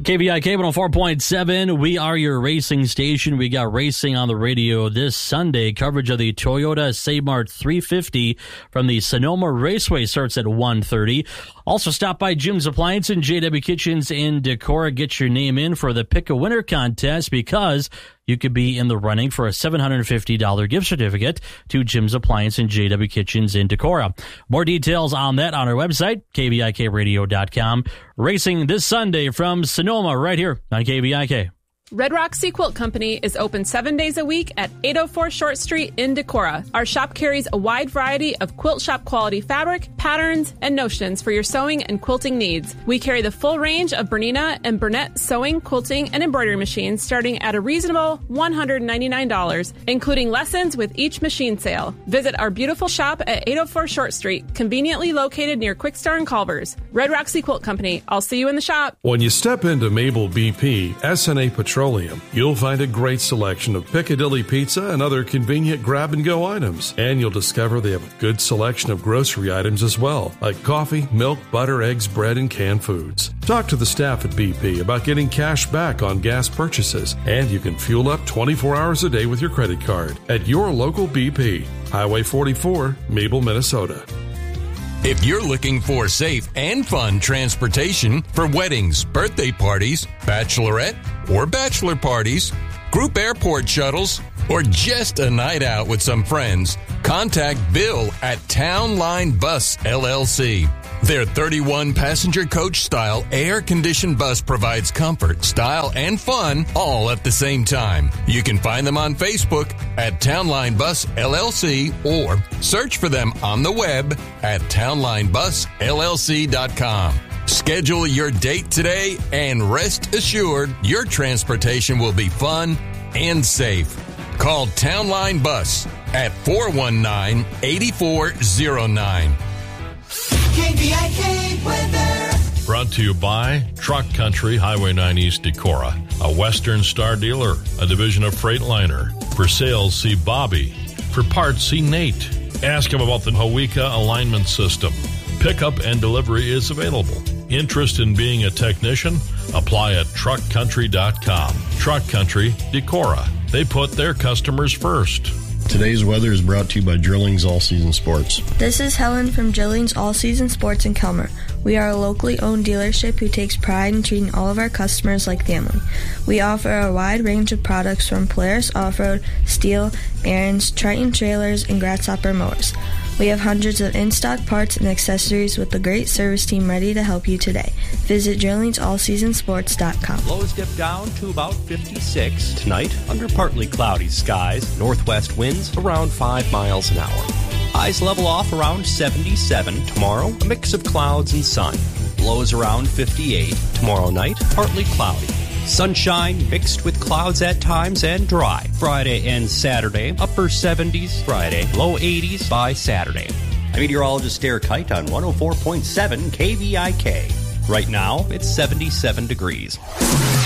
KVIK 104.7, we are your racing station. We got racing on the radio this Sunday. Coverage of the Toyota Saymart 350 from the Sonoma Raceway starts at 1:30. Also stop by Jim's Appliance and JW Kitchens in Decorah. Get your name in for the Pick a Winner contest because you could be in the running for a $750 gift certificate to Jim's Appliance and JW Kitchens in Decorah. More details on that on our website, kvikradio.com. Racing this Sunday from Sonoma right here on KVIK. Red Rock Sea Quilt Company is open 7 days a week at 804 Short Street in Decorah. Our shop carries a wide variety of quilt shop quality fabric, patterns, and notions for your sewing and quilting needs. We carry the full range of Bernina and Burnett sewing, quilting, and embroidery machines starting at a reasonable $199, including lessons with each machine sale. Visit our beautiful shop at 804 Short Street, conveniently located near Quick Star and Culver's. Red Rock Sea Quilt Company. I'll see you in the shop. When you step into Mabel BP, SNA Petroleum, you'll find a great selection of Piccadilly pizza and other convenient grab-and-go items. And you'll discover they have a good selection of grocery items as well, like coffee, milk, butter, eggs, bread, and canned foods. Talk to the staff at BP about getting cash back on gas purchases, and you can fuel up 24 hours a day with your credit card at your local BP. Highway 44, Mabel, Minnesota. If you're looking for safe and fun transportation for weddings, birthday parties, bachelorette or bachelor parties, group airport shuttles, or just a night out with some friends, contact Bill at Town Line Bus LLC. Their 31-passenger coach-style air-conditioned bus provides comfort, style, and fun all at the same time. You can find them on Facebook at Townline Bus LLC or search for them on the web at townlinebusllc.com. Schedule your date today and rest assured your transportation will be fun and safe. Call Townline Bus at 419-8409. KVIK weather. Brought to you by Truck Country, Highway 9 East Decorah, a Western Star dealer, a division of Freightliner. For sales, see Bobby. For parts, see Nate. Ask him about the Hawika alignment system. Pickup and delivery is available. Interest in being a technician? Apply at truckcountry.com. Truck Country, Decorah. They put their customers first. Today's weather is brought to you by Drillings All Season Sports. This is Helen from Drillings All Season Sports in Kelmer. We are a locally owned dealership who takes pride in treating all of our customers like family. We offer a wide range of products from Polaris Off-Road, Steel, Ariens, Triton trailers, and Grasshopper mowers. We have hundreds of in-stock parts and accessories with a great service team ready to help you today. Visit DrillingsAllSeasonSports.com. Lows dip down to about 56 tonight under partly cloudy skies. Northwest winds around 5 miles an hour. Highs level off around 77 tomorrow. A mix of clouds and sun. Lows around 58 tomorrow night. Partly cloudy. Sunshine mixed with clouds at times and dry. Friday and Saturday, upper 70s Friday, low 80s by Saturday. I'm meteorologist Eric Height on 104.7 KVIK. Right now, it's 77 degrees.